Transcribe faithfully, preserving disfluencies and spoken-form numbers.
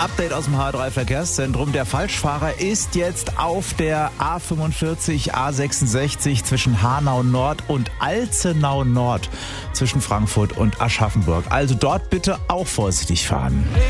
Update aus dem H drei Verkehrszentrum. Der Falschfahrer ist jetzt auf der A fünfundvierzig, A sechsundsechzig zwischen Hanau Nord und Alzenau Nord zwischen Frankfurt und Aschaffenburg. Also dort bitte auch vorsichtig fahren.